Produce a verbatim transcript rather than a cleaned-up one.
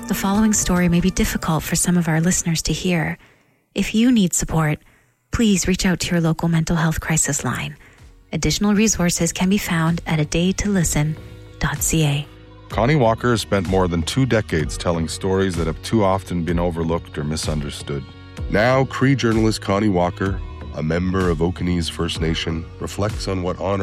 The following story may be difficult for some of our listeners to hear. If you need support, please reach out to your local mental health crisis line. Additional resources can be found at a day to listen dot c a. Connie Walker has spent more than two decades telling stories that have too often been overlooked or misunderstood. Now, Cree journalist Connie Walker, a member of Okanese First Nation, reflects on what honor